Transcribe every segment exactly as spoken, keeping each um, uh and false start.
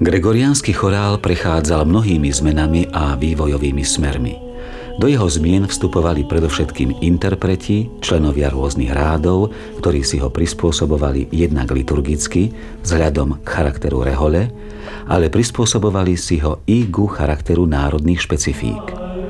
Gregoriánsky chorál prechádzal mnohými zmenami a vývojovými smermi. Do jeho zmien vstupovali predovšetkým interpreti, členovia rôznych rádov, ktorí si ho prispôsobovali jednak liturgicky, vzhľadom k charakteru rehole, ale prispôsobovali si ho i ku charakteru národných špecifík.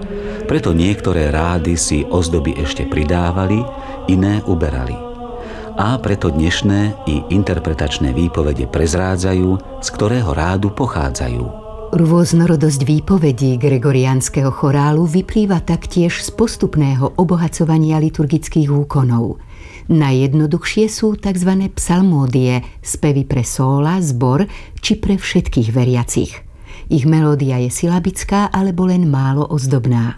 Preto niektoré rády si ozdoby ešte pridávali, iné uberali. A preto dnešné i interpretačné výpovede prezrádzajú, z ktorého rádu pochádzajú. Rôznorodosť výpovedí gregoriánskeho chorálu vyplýva taktiež z postupného obohacovania liturgických úkonov. Najjednoduchšie sú tzv. Psalmódie, spevy pre sóla, zbor či pre všetkých veriacich. Ich melódia je silabická alebo len málo ozdobná.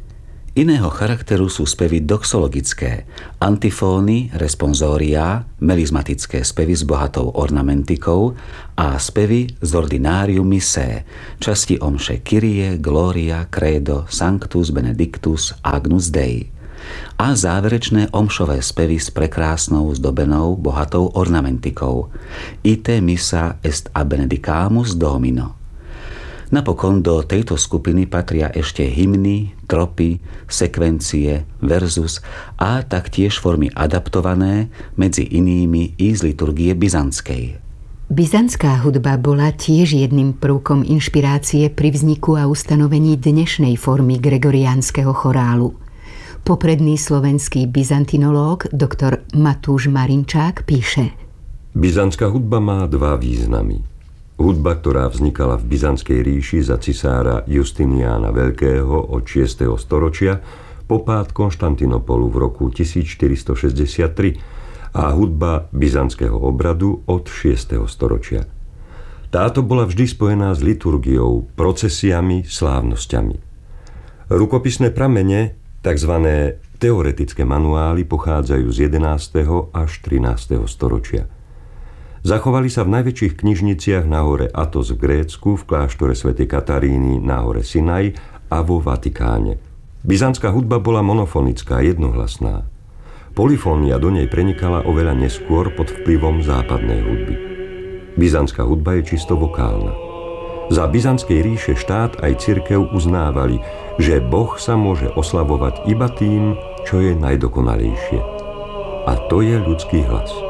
Iného charakteru sú spevy doxologické, antifóny, responsóriá, melizmatické spevy s bohatou ornamentikou a spevy z ordinarium missé, časti omše Kyrie, Gloria, Credo, Sanctus, Benedictus, Agnus Dei a záverečné omšové spevy s prekrásnou zdobenou bohatou ornamentikou Ite missa est a benedicamus Domino. Napokon do tejto skupiny patria ešte hymny, tropy, sekvencie, verzus a taktiež formy adaptované, medzi inými i z liturgie byzantskej. Byzantská hudba bola tiež jedným prvkom inšpirácie pri vzniku a ustanovení dnešnej formy gregoriánskeho chorálu. Popredný slovenský byzantinológ doktor Matúš Marinčák píše: Byzantská hudba má dva významy. Hudba, ktorá vznikala v Byzantskej ríši za cisára Justiniána Veľkého od šiesteho storočia po pád Konštantinopolu v roku tisícštyristošesťdesiattri a hudba byzantského obradu od šiesteho storočia. Táto bola vždy spojená s liturgiou, procesiami, slávnosťami. Rukopisné pramene, tzv. Teoretické manuály, pochádzajú z jedenásteho až trinásteho storočia. Zachovali sa v najväčších knižniciach na hore Athos v Grécku, v kláštore svätej Kataríny na hore Sinaj a vo Vatikáne. Byzantská hudba bola monofonická, jednohlasná. Polyfónia do nej prenikala oveľa neskôr pod vplyvom západnej hudby. Byzantská hudba je čisto vokálna. Za Byzantskej ríše štát aj cirkev uznávali, že Boh sa môže oslavovať iba tým, čo je najdokonalejšie. A to je ľudský hlas.